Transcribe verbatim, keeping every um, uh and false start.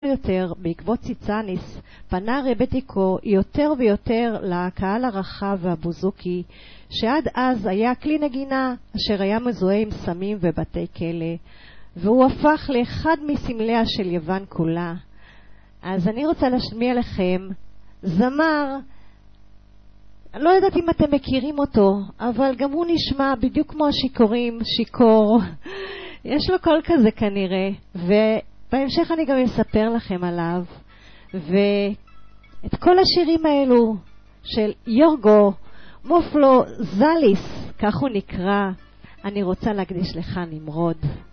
יותר, בעקבות ציצניס, פנה רבטיקו יותר ויותר לקהל הרחב והבוזוקי, שעד אז היה כלי נגינה אשר היה מזוהה עם סמים ובתי כלא, והוא הפך לאחד מסמליה של יוון כולה. אז אני רוצה להשמיע לכם זמר, לא יודעת אם אתם מכירים אותו, אבל גם הוא נשמע בדיוק כמו השיכורים, שיקור. יש לו קול כזה כנראה, ובהמשך אני גם אספר לכם עליו. ואת כל השירים האלו של יורגו מופלו זליס, כך הוא נקרא, אני רוצה להקדיש לך נמרוד.